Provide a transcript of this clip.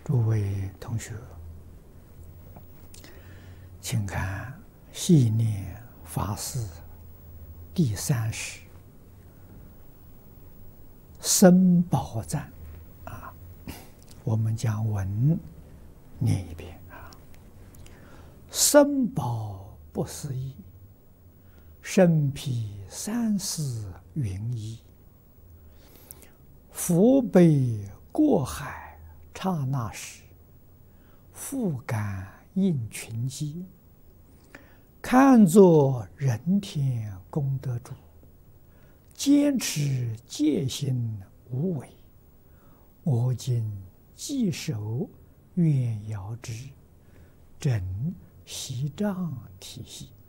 诸位同学，请看系念法事第30僧宝赞啊，我们将文念一遍啊。僧宝不思议，身披三世云衣，福悲过海刹那时，复感应群机，看作人天功德主，坚持戒心无为，我今既守愿遥之，整习障体系。